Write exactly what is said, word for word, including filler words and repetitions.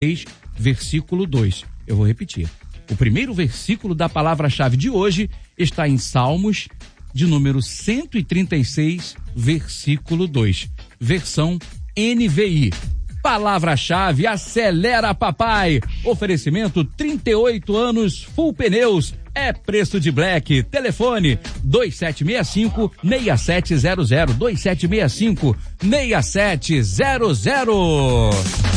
versículo dois. Eu vou repetir. O primeiro versículo da palavra-chave de hoje está em Salmos, de número cento e trinta e seis, versículo dois. Versão N V I. Palavra-chave: acelera, papai. Oferecimento: trinta e oito anos, Full Pneus. É preço de black. Telefone: dois sete seis cinco, seis sete zero zero, dois sete seis cinco, seis sete zero zero.